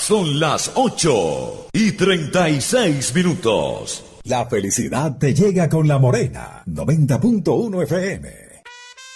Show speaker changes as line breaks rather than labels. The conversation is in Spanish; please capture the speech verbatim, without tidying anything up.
Son las ocho y treinta y seis minutos.
La felicidad te llega con La Morena, noventa punto uno F M.